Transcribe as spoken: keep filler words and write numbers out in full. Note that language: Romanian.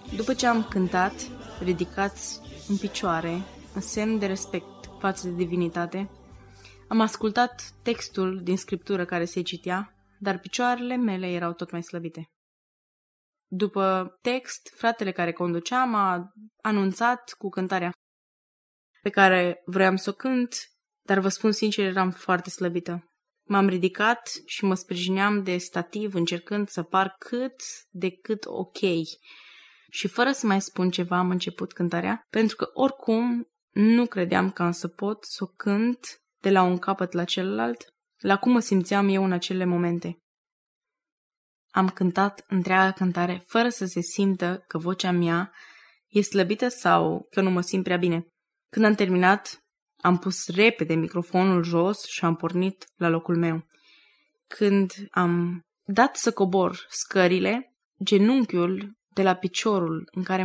După ce am cântat, ridicați în picioare, în semn de respect față de divinitate, am ascultat textul din scriptură care se citea, dar picioarele mele erau tot mai slăbite. După text, fratele care conducea m-a anunțat cu cântarea pe care vroiam să o cânt, dar vă spun sincer, eram foarte slăbită. M-am ridicat și mă sprijineam de stativ încercând să par cât de cât ok. Și fără să mai spun ceva am început cântarea, pentru că oricum nu credeam că am să pot să o cânt de la un capăt la celălalt, la cum mă simțeam eu în acele momente. Am cântat întreaga cântare fără să se simtă că vocea mea e slăbită sau că nu mă simt prea bine. Când am terminat, am pus repede microfonul jos și am pornit la locul meu. Când am dat să cobor scările, genunchiul de la piciorul în care